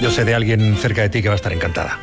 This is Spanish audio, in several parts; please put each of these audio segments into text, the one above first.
Yo sé de alguien cerca de ti que va a estar encantada.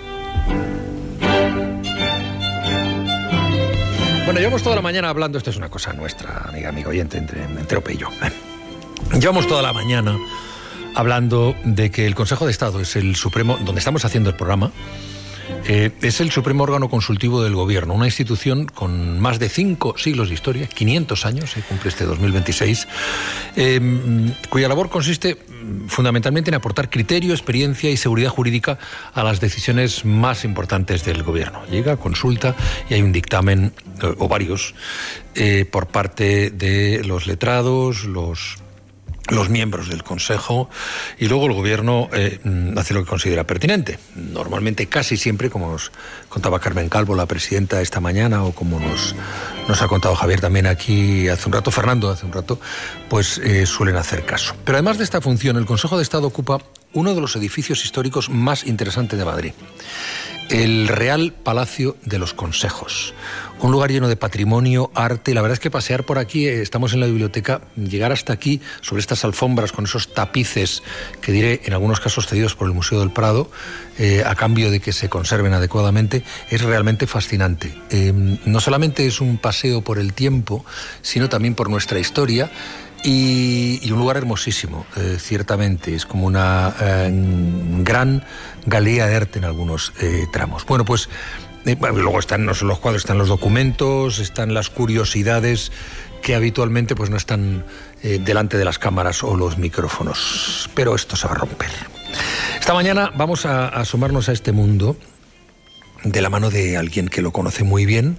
Bueno, llevamos toda la mañana hablando, esto es una cosa nuestra, amigo oyente, entre Ope y yo. Llevamos toda la mañana hablando de que el Consejo de Estado es el supremo, donde estamos haciendo el programa, es el supremo órgano consultivo del gobierno, una institución con más de 5 siglos de historia, 500 años, se cumple este 2026, cuya labor consiste fundamentalmente en aportar criterio, experiencia y seguridad jurídica a las decisiones más importantes del gobierno. Llega, consulta y hay un dictamen, o varios, por parte de los letrados, los miembros del Consejo, y luego el Gobierno hace lo que considera pertinente. Normalmente, casi siempre, como nos contaba Carmen Calvo, la presidenta, esta mañana, o como nos ha contado Javier también aquí hace un rato, Fernando hace un rato, pues suelen hacer caso. Pero además de esta función, el Consejo de Estado ocupa uno de los edificios históricos más interesantes de Madrid, el Real Palacio de los Consejos, un lugar lleno de patrimonio, arte, y la verdad es que pasear por aquí, estamos en la biblioteca, llegar hasta aquí, sobre estas alfombras con esos tapices, que diré en algunos casos cedidos por el Museo del Prado, a cambio de que se conserven adecuadamente, es realmente fascinante. No solamente es un paseo por el tiempo, sino también por nuestra historia, y un lugar hermosísimo, ciertamente. Es como una gran galería de arte en algunos tramos. Bueno, pues luego están no solo los cuadros, están los documentos, están las curiosidades que habitualmente pues no están delante de las cámaras o los micrófonos. Pero esto se va a romper. Esta mañana vamos a asomarnos a este mundo de la mano de alguien que lo conoce muy bien,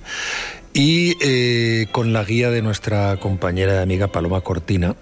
y con la guía de nuestra compañera y amiga Paloma Cortina,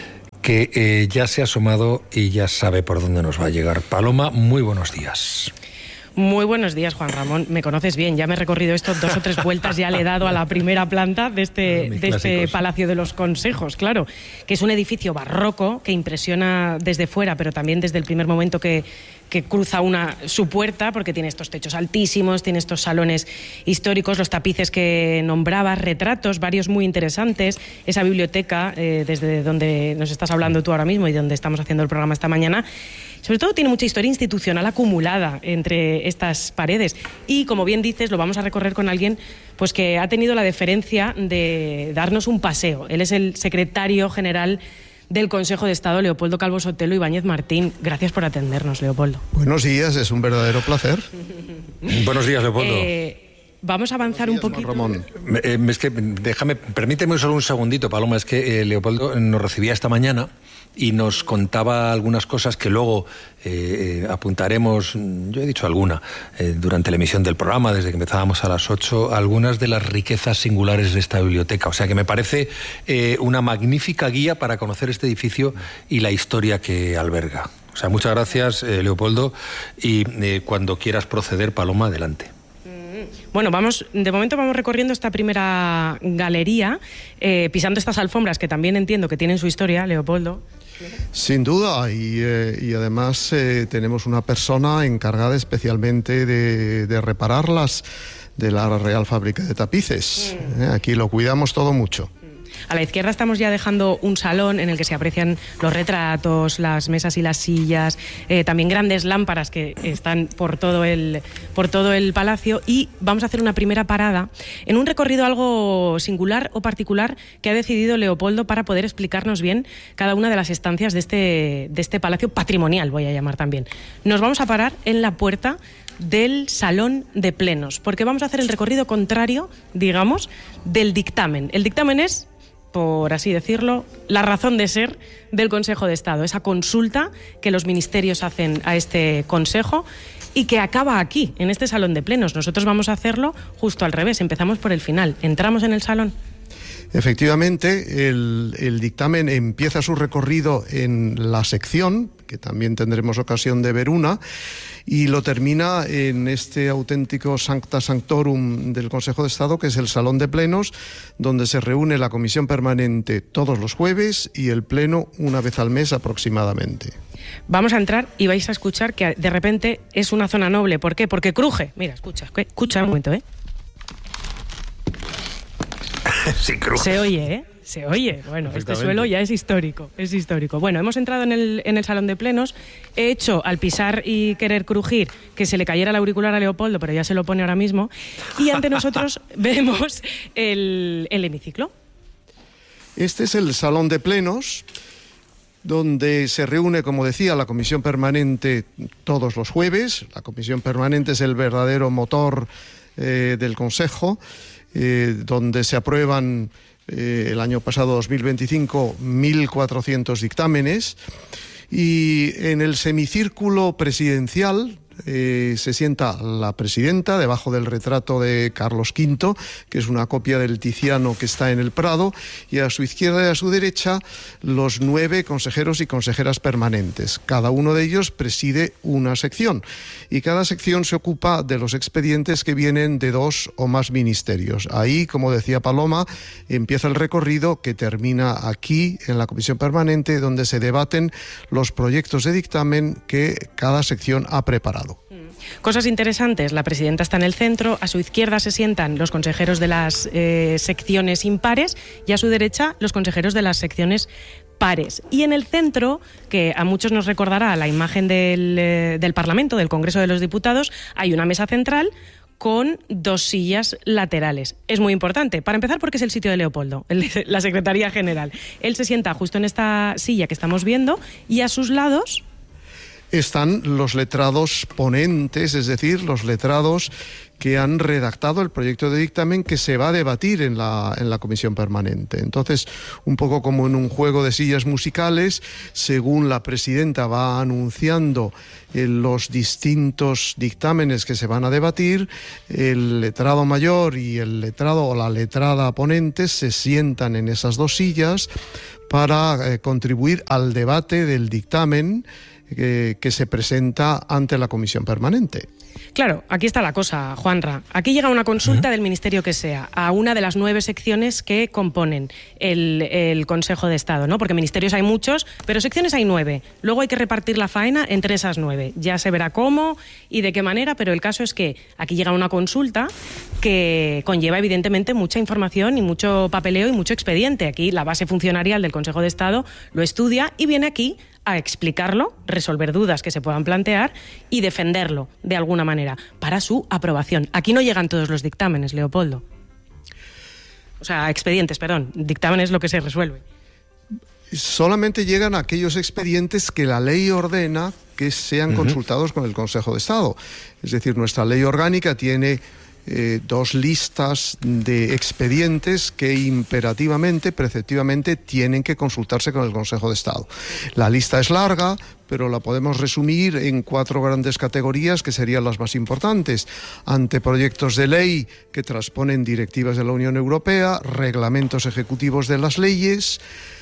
que ya se ha asomado y ya sabe por dónde nos va a llegar. Paloma, muy buenos días. Muy buenos días, Juan Ramón. Me conoces bien, ya me he recorrido esto 2 o 3 vueltas, ya le he dado a la primera planta de este Palacio de los Consejos, claro, que es un edificio barroco que impresiona desde fuera, pero también desde el primer momento que cruza su puerta, porque tiene estos techos altísimos, tiene estos salones históricos, los tapices que nombrabas, retratos, varios muy interesantes, esa biblioteca desde donde nos estás hablando tú ahora mismo y donde estamos haciendo el programa esta mañana. Sobre todo tiene mucha historia institucional acumulada entre estas paredes, y como bien dices, lo vamos a recorrer con alguien pues que ha tenido la deferencia de darnos un paseo. Él es el secretario general del Consejo de Estado, Leopoldo Calvo Sotelo Ibáñez Martín. Gracias por atendernos, Leopoldo. Buenos días, es un verdadero placer. Buenos días, Leopoldo. Vamos a avanzar un poquito. Ramón. Es que permíteme solo un segundito, Paloma. Es que Leopoldo nos recibía esta mañana y nos contaba algunas cosas que luego apuntaremos, yo he dicho alguna, durante la emisión del programa, desde que empezábamos a las 8, algunas de las riquezas singulares de esta biblioteca. O sea que me parece una magnífica guía para conocer este edificio y la historia que alberga. O sea, muchas gracias, Leopoldo, y cuando quieras proceder, Paloma, adelante. Bueno, de momento vamos recorriendo esta primera galería, pisando estas alfombras que también entiendo que tienen su historia, Leopoldo. Sin duda, y además tenemos una persona encargada especialmente de repararlas, de la Real Fábrica de Tapices. Aquí lo cuidamos todo mucho. A la izquierda estamos ya dejando un salón en el que se aprecian los retratos, las mesas y las sillas, también grandes lámparas que están por todo el palacio, y vamos a hacer una primera parada en un recorrido algo singular o particular que ha decidido Leopoldo para poder explicarnos bien cada una de las estancias de este palacio patrimonial, voy a llamar también. Nos vamos a parar en la puerta del Salón de Plenos, porque vamos a hacer el recorrido contrario, digamos, del dictamen. El dictamen es, por así decirlo, la razón de ser del Consejo de Estado, esa consulta que los ministerios hacen a este Consejo y que acaba aquí, en este Salón de Plenos. Nosotros vamos a hacerlo justo al revés, empezamos por el final. ¿Entramos en el salón? Efectivamente, el dictamen empieza su recorrido en la sección, que también tendremos ocasión de ver una, y lo termina en este auténtico Sancta Sanctorum del Consejo de Estado, que es el Salón de Plenos, donde se reúne la Comisión Permanente todos los jueves y el Pleno una vez al mes aproximadamente. Vamos a entrar y vais a escuchar que de repente es una zona noble. ¿Por qué? Porque cruje. Mira, escucha un momento, Sí, cruje. Se oye, ¿eh? Se oye. Bueno, este suelo ya es histórico, es histórico. Bueno, hemos entrado en el salón de plenos. He hecho, al pisar y querer crujir, que se le cayera el auricular a Leopoldo, pero ya se lo pone ahora mismo. Y ante nosotros vemos el hemiciclo. Este es el salón de plenos, donde se reúne, como decía, la Comisión Permanente todos los jueves. La Comisión Permanente es el verdadero motor del Consejo, donde se aprueban el año pasado, 2025, 1.400 dictámenes. Y en el semicírculo presidencial se sienta la presidenta debajo del retrato de Carlos V, que es una copia del Tiziano que está en el Prado, y a su izquierda y a su derecha los 9 consejeros y consejeras permanentes. Cada uno de ellos preside una sección y cada sección se ocupa de los expedientes que vienen de 2 o más ministerios. Ahí, como decía Paloma, empieza el recorrido que termina aquí en la Comisión Permanente, donde se debaten los proyectos de dictamen que cada sección ha preparado. Cosas interesantes, la presidenta está en el centro, a su izquierda se sientan los consejeros de las secciones impares y a su derecha los consejeros de las secciones pares. Y en el centro, que a muchos nos recordará la imagen del Parlamento, del Congreso de los Diputados, hay una mesa central con 2 sillas laterales. Es muy importante, para empezar porque es el sitio de Leopoldo, la Secretaría General. Él se sienta justo en esta silla que estamos viendo y a sus lados están los letrados ponentes, es decir, los letrados que han redactado el proyecto de dictamen que se va a debatir en la Comisión Permanente. Entonces, un poco como en un juego de sillas musicales, según la presidenta va anunciando los distintos dictámenes que se van a debatir, el letrado mayor y el letrado o la letrada ponente se sientan en esas 2 sillas para contribuir al debate del dictamen que se presenta ante la Comisión Permanente. Claro, aquí está la cosa, Juanra. Aquí llega una consulta del ministerio que sea, a una de las 9 secciones que componen el Consejo de Estado, ¿no? Porque ministerios hay muchos, pero secciones hay 9. Luego hay que repartir la faena entre esas 9. Ya se verá cómo y de qué manera, pero el caso es que aquí llega una consulta que conlleva evidentemente mucha información y mucho papeleo y mucho expediente. Aquí la base funcionarial del Consejo de Estado lo estudia y viene aquí a explicarlo, resolver dudas que se puedan plantear y defenderlo de alguna manera para su aprobación. Aquí no llegan todos los dictámenes, Leopoldo. O sea, expedientes, perdón. Dictamen es lo que se resuelve. Solamente llegan aquellos expedientes que la ley ordena que sean consultados con el Consejo de Estado. Es decir, nuestra ley orgánica tiene 2 listas de expedientes que imperativamente, preceptivamente, tienen que consultarse con el Consejo de Estado. La lista es larga, pero la podemos resumir en 4 grandes categorías que serían las más importantes: anteproyectos de ley que transponen directivas de la Unión Europea, reglamentos ejecutivos de las leyes,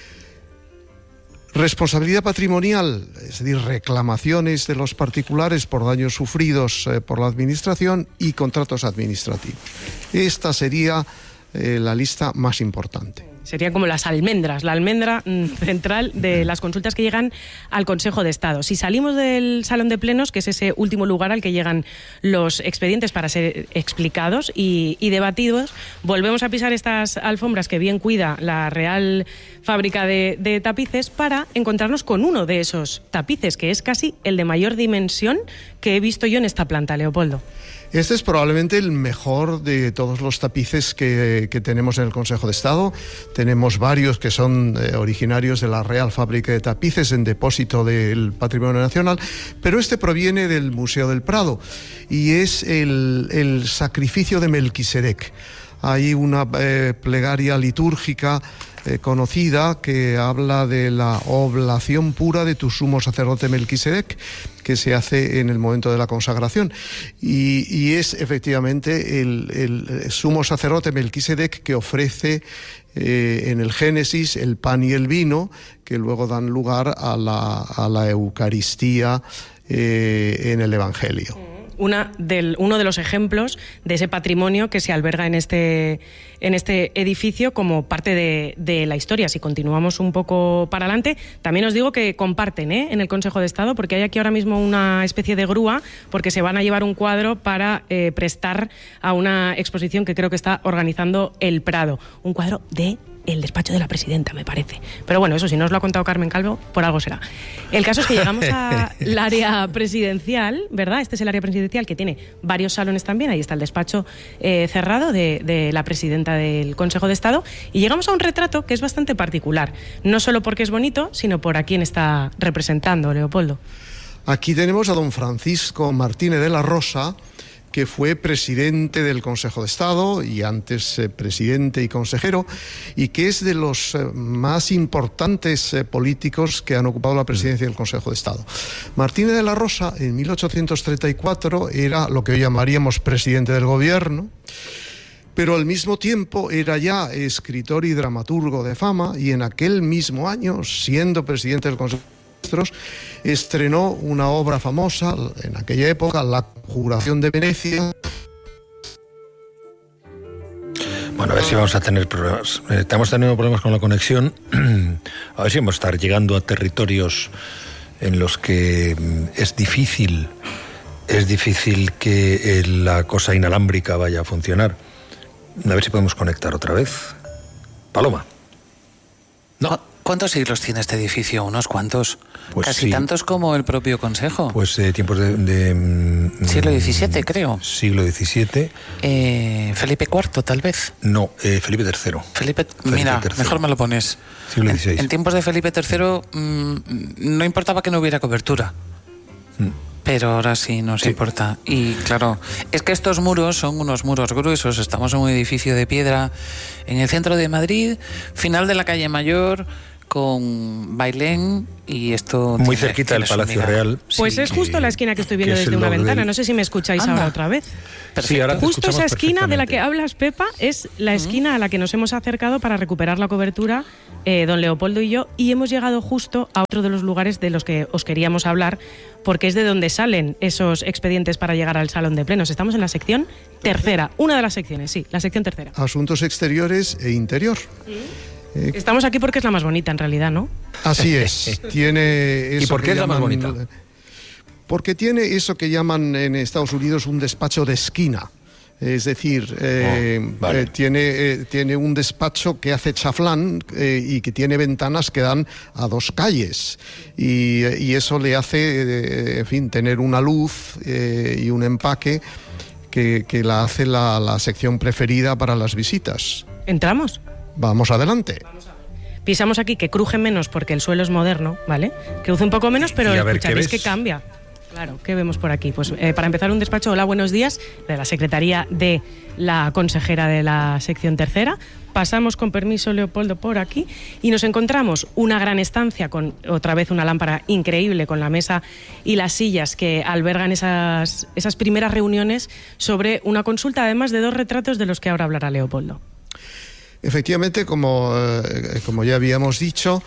responsabilidad patrimonial, es decir, reclamaciones de los particulares por daños sufridos por la Administración, y contratos administrativos. Esta sería la lista más importante. Serían como las almendras, la almendra central de las consultas que llegan al Consejo de Estado. Si salimos del salón de plenos, que es ese último lugar al que llegan los expedientes para ser explicados y debatidos, volvemos a pisar estas alfombras que bien cuida la Real Fábrica de Tapices para encontrarnos con uno de esos tapices, que es casi el de mayor dimensión que he visto yo en esta planta, Leopoldo. Este es probablemente el mejor de todos los tapices que tenemos en el Consejo de Estado. Tenemos varios que son originarios de la Real Fábrica de Tapices en depósito del Patrimonio Nacional, pero este proviene del Museo del Prado y es el sacrificio de Melquisedec. Hay una plegaria litúrgica conocida que habla de la oblación pura de tu sumo sacerdote Melquisedec, que se hace en el momento de la consagración, y es efectivamente el sumo sacerdote Melquisedec que ofrece en el Génesis el pan y el vino, que luego dan lugar a la Eucaristía en el Evangelio. Uno de los ejemplos de ese patrimonio que se alberga en este edificio como parte de la historia. Si continuamos un poco para adelante, también os digo que comparten en el Consejo de Estado, porque hay aquí ahora mismo una especie de grúa, porque se van a llevar un cuadro para prestar a una exposición que creo que está organizando el Prado. Un cuadro de el despacho de la presidenta, me parece. Pero bueno, eso si no os lo ha contado Carmen Calvo, por algo será. El caso es que llegamos al área presidencial, ¿verdad? Este es el área presidencial que tiene varios salones también. Ahí está el despacho cerrado de la presidenta del Consejo de Estado. Y llegamos a un retrato que es bastante particular. No solo porque es bonito, sino por a quién está representando, Leopoldo. Aquí tenemos a don Francisco Martínez de la Rosa, que fue presidente del Consejo de Estado y antes presidente y consejero, y que es de los más importantes políticos que han ocupado la presidencia del Consejo de Estado. Martínez de la Rosa, en 1834, era lo que hoy llamaríamos presidente del gobierno, pero al mismo tiempo era ya escritor y dramaturgo de fama, y en aquel mismo año, siendo presidente del Consejo de Estado, estrenó una obra famosa en aquella época, La Conjuración de Venecia. Bueno, a ver si vamos a tener problemas. Estamos teniendo problemas con la conexión. A ver si vamos a estar llegando a territorios en los que es difícil que la cosa inalámbrica vaya a funcionar. A ver si podemos conectar otra vez. Paloma. No. ¿Cuántos siglos tiene este edificio? ¿Unos cuantos? Pues casi sí. Tantos como el propio Consejo. Pues tiempos de siglo XVII, creo. Siglo XVII. Felipe IV, tal vez. No, Felipe III. Felipe mira, III. Mejor me lo pones. Siglo XVI. En tiempos de Felipe III no importaba que no hubiera cobertura. Pero ahora sí nos importa. Y claro, es que estos muros son unos muros gruesos. Estamos en un edificio de piedra en el centro de Madrid, final de la calle Mayor, con Bailén, y esto muy cerquita del Palacio Real. Pues sí, es justo la esquina que estoy viendo desde una ventana. No sé si me escucháis ahora otra vez. Sí, ahora justo esa esquina de la que hablas, Pepa, es la esquina a la que nos hemos acercado para recuperar la cobertura, don Leopoldo y yo, y hemos llegado justo a otro de los lugares de los que os queríamos hablar, porque es de donde salen esos expedientes para llegar al salón de plenos. Estamos en la sección tercera, una de las secciones, sí, la sección tercera. Asuntos exteriores e interior. Estamos aquí porque es la más bonita en realidad, ¿no? Así es. Tiene eso. ¿Y por qué es la más bonita? Porque tiene eso que llaman en Estados Unidos un despacho de esquina. Es decir, vale. Tiene un despacho que hace chaflán y que tiene ventanas que dan a dos calles. Y eso le hace, en fin, tener una luz y un empaque que la hace la sección preferida para las visitas. ¿Entramos? Vamos adelante. Pisamos aquí que cruje menos porque el suelo es moderno, ¿vale? Cruce un poco menos, pero escucharéis que cambia. Claro, ¿qué vemos por aquí? Pues para empezar un despacho, hola, buenos días, de la Secretaría de la consejera de la sección tercera. Pasamos con permiso, Leopoldo, por aquí y nos encontramos una gran estancia con otra vez una lámpara increíble con la mesa y las sillas que albergan esas primeras reuniones sobre una consulta, además de dos retratos de los que ahora hablará Leopoldo. Efectivamente, como ya habíamos dicho,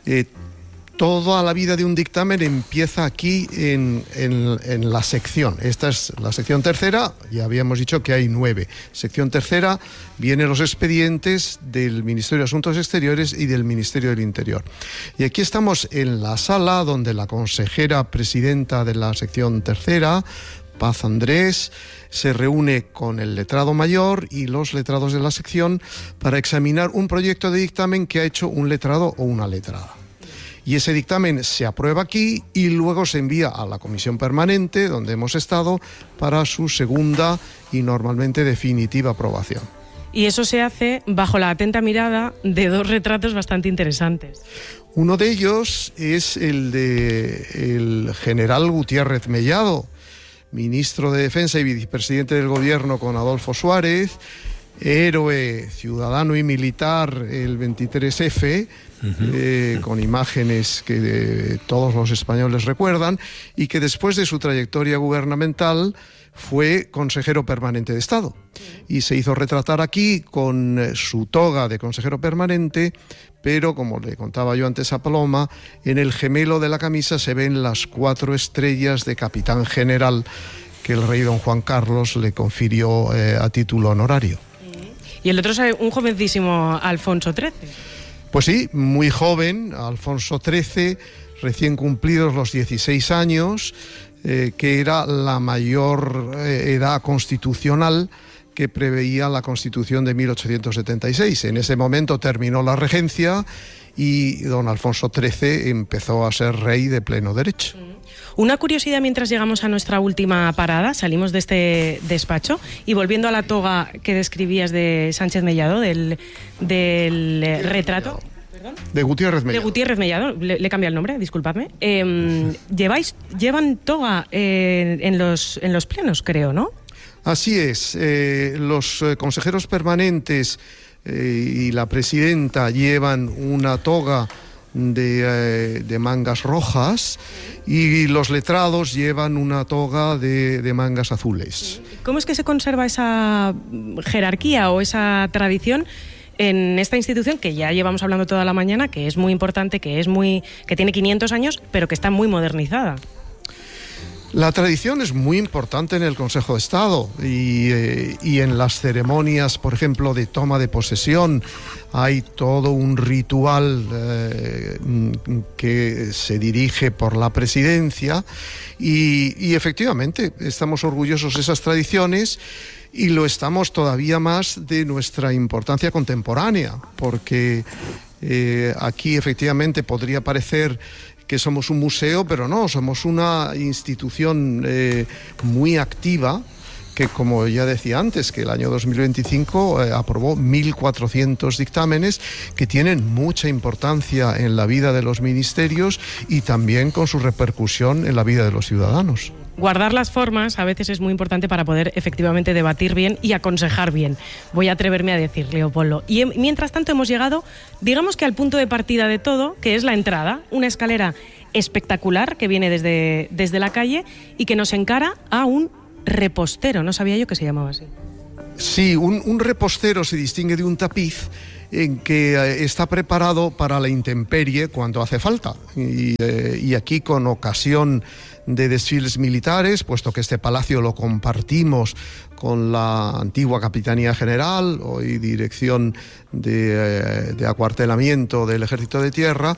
toda la vida de un dictamen empieza aquí en la sección. Esta es la sección tercera, ya habíamos dicho que hay 9. Sección tercera vienen los expedientes del Ministerio de Asuntos Exteriores y del Ministerio del Interior. Y aquí estamos en la sala donde la consejera presidenta de la sección tercera, Paz Andrés, se reúne con el letrado mayor y los letrados de la sección para examinar un proyecto de dictamen que ha hecho un letrado o una letrada. Y ese dictamen se aprueba aquí y luego se envía a la comisión permanente, donde hemos estado, para su segunda y normalmente definitiva aprobación. Y eso se hace bajo la atenta mirada de dos retratos bastante interesantes. Uno de ellos es el del general Gutiérrez Mellado, ministro de Defensa y vicepresidente del Gobierno con Adolfo Suárez, héroe ciudadano y militar el 23F, con imágenes que todos los españoles recuerdan, y que después de su trayectoria gubernamental fue consejero permanente de Estado y se hizo retratar aquí con su toga de consejero permanente, pero como le contaba yo antes a Paloma, en el gemelo de la camisa se ven las 4 estrellas de capitán general que el rey don Juan Carlos le confirió a título honorario. Y el otro es un jovencísimo Alfonso XIII. Pues sí, muy joven, Alfonso XIII, recién cumplidos los 16 años, que era la mayor edad constitucional que preveía la Constitución de 1876. En ese momento terminó la regencia y don Alfonso XIII empezó a ser rey de pleno derecho. Una curiosidad mientras llegamos a nuestra última parada, salimos de este despacho y volviendo a la toga que describías de Sánchez Mellado, del retrato... De Gutiérrez Mellado. De Gutiérrez Mellado, le he cambiado el nombre, disculpadme. Llevan toga en los plenos, creo, ¿no? Así es. Los consejeros permanentes y la presidenta llevan una toga de mangas rojas y los letrados llevan una toga de mangas azules. ¿Cómo es que se conserva esa jerarquía o esa tradición en esta institución que ya llevamos hablando toda la mañana, que es muy importante, que tiene 500 años, pero que está muy modernizada? La tradición es muy importante en el Consejo de Estado y en las ceremonias, por ejemplo, de toma de posesión, hay todo un ritual que se dirige por la presidencia y efectivamente estamos orgullosos de esas tradiciones y lo estamos todavía más de nuestra importancia contemporánea, porque aquí efectivamente podría parecer que somos un museo, pero no, somos una institución muy activa que, como ya decía antes, que el año 2025 aprobó 1.400 dictámenes que tienen mucha importancia en la vida de los ministerios y también con su repercusión en la vida de los ciudadanos. Guardar las formas a veces es muy importante para poder efectivamente debatir bien y aconsejar bien. Voy a atreverme a decir, Leopoldo. Y mientras tanto hemos llegado, digamos que al punto de partida de todo, que es la entrada, una escalera espectacular que viene desde la calle y que nos encara a un repostero. No sabía yo que se llamaba así. Sí, un repostero se distingue de un tapiz en que está preparado para la intemperie cuando hace falta. Y aquí, con ocasión de desfiles militares, puesto que este palacio lo compartimos con la antigua Capitanía General, hoy Dirección de Acuartelamiento del Ejército de Tierra,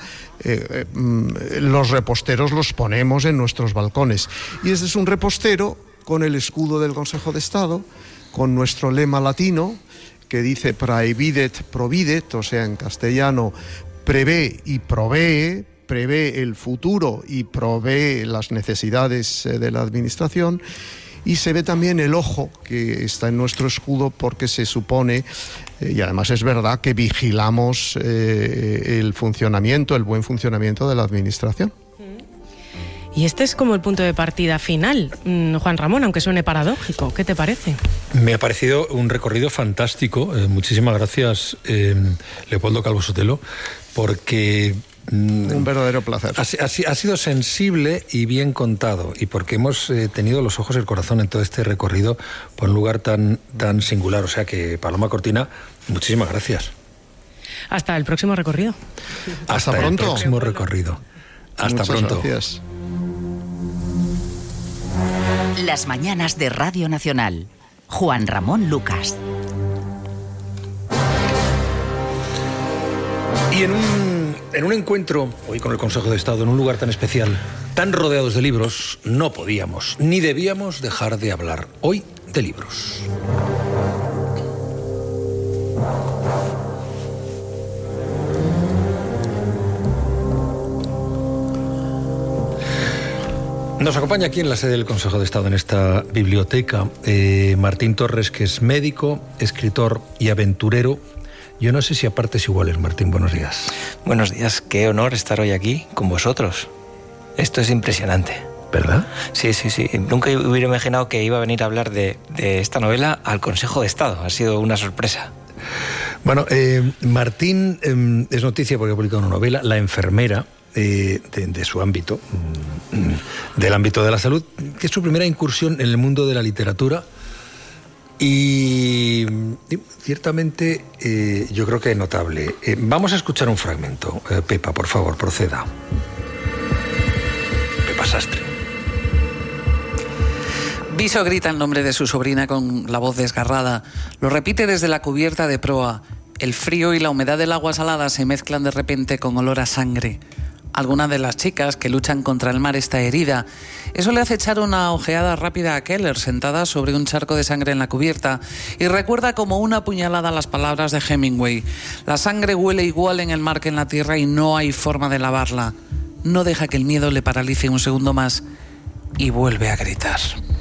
los reposteros los ponemos en nuestros balcones. Y este es un repostero con el escudo del Consejo de Estado, con nuestro lema latino, que dice praevidet providet, o sea, en castellano, prevé y provee, prevé el futuro y provee las necesidades de la administración. Y se ve también el ojo que está en nuestro escudo, porque se supone, y además es verdad, que vigilamos el buen funcionamiento de la administración. Y este es como el punto de partida final, Juan Ramón, aunque suene paradójico. ¿Qué te parece? Me ha parecido un recorrido fantástico. Muchísimas gracias, Leopoldo Calvo Sotelo, porque... un verdadero placer. Ha sido sensible y bien contado, y porque hemos tenido los ojos y el corazón en todo este recorrido por un lugar tan singular. O sea que, Paloma Cortina, muchísimas gracias. Hasta el próximo recorrido. Hasta pronto. El próximo recorrido. Hasta Muchas pronto. Gracias. Las mañanas de Radio Nacional. Juan Ramón Lucas. Y en un encuentro hoy con el Consejo de Estado, en un lugar tan especial, tan rodeados de libros, no podíamos ni debíamos dejar de hablar hoy de libros. Nos acompaña aquí en la sede del Consejo de Estado, en esta biblioteca, Martín Torres, que es médico, escritor y aventurero. Yo no sé si a partes iguales, Martín, buenos días. Buenos días, qué honor estar hoy aquí con vosotros. Esto es impresionante. ¿Verdad? Sí. Nunca hubiera imaginado que iba a venir a hablar de esta novela al Consejo de Estado. Ha sido una sorpresa. Bueno, Martín es noticia porque ha publicado una novela, La enfermera, de su ámbito, del ámbito de la salud, que es su primera incursión en el mundo de la literatura. Y ciertamente yo creo que es notable. Vamos a escuchar un fragmento. Pepa, por favor, proceda. Pepa Sastre. Viso grita el nombre de su sobrina con la voz desgarrada. Lo repite desde la cubierta de proa. El frío y la humedad del agua salada se mezclan de repente con olor a sangre. alguna de las chicas que luchan contra el mar está herida. Eso le hace echar una ojeada rápida a Keller, sentada sobre un charco de sangre en la cubierta, y recuerda como una puñalada las palabras de Hemingway. La sangre huele igual en el mar que en la tierra y no hay forma de lavarla. No deja que el miedo le paralice un segundo más y vuelve a gritar.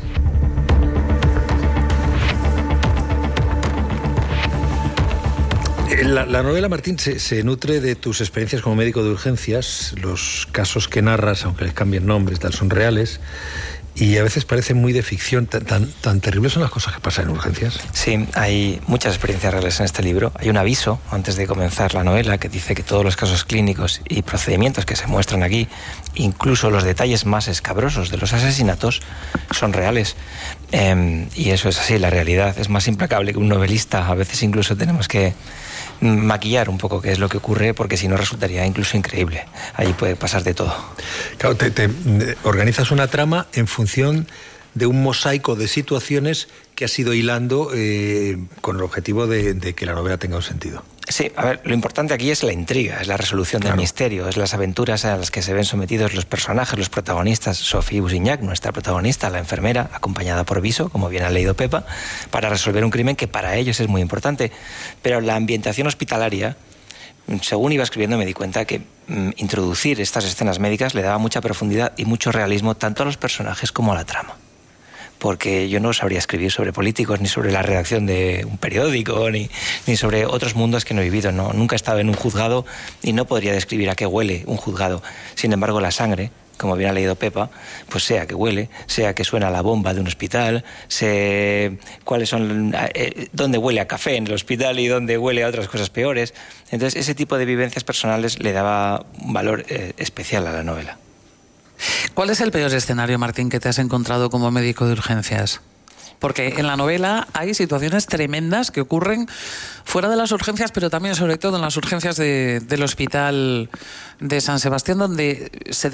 La novela, Martín, se nutre de tus experiencias como médico de urgencias. Los casos que narras, aunque les cambien nombres, son reales. Y a veces parecen muy de ficción. ¿Tan terribles son las cosas que pasan en urgencias? Sí, hay muchas experiencias reales en este libro. Hay un aviso antes de comenzar la novela que dice que todos los casos clínicos y procedimientos que se muestran aquí, incluso los detalles más escabrosos de los asesinatos, son reales. Y eso es así, la realidad es más implacable que un novelista. A veces incluso tenemos que maquillar un poco qué es lo que ocurre, porque si no resultaría incluso increíble. Ahí puede pasar de todo. Claro, te organizas una trama en función de un mosaico de situaciones que has ido hilando con el objetivo de que la novela tenga un sentido. Sí, a ver, lo importante aquí es la intriga, es la resolución del misterio, es las aventuras a las que se ven sometidos los personajes, los protagonistas. Sophie Busignac, nuestra protagonista, la enfermera, acompañada por Viso, como bien ha leído Pepa, para resolver un crimen que para ellos es muy importante. Pero la ambientación hospitalaria, según iba escribiendo, me di cuenta que introducir estas escenas médicas le daba mucha profundidad y mucho realismo tanto a los personajes como a la trama. Porque yo no sabría escribir sobre políticos, ni sobre la redacción de un periódico, ni sobre otros mundos que no he vivido. No, nunca he estado en un juzgado y no podría describir a qué huele un juzgado. Sin embargo, la sangre, como bien ha leído Pepa, pues sea que huele, sea que suena la bomba de un hospital, sé cuáles son, dónde huele a café en el hospital y dónde huele a otras cosas peores. Entonces, ese tipo de vivencias personales le daba un valor especial a la novela. ¿Cuál es el peor escenario, Martín, que te has encontrado como médico de urgencias? Porque en la novela hay situaciones tremendas que ocurren fuera de las urgencias, pero también, sobre todo, en las urgencias del Hospital de San Sebastián, donde se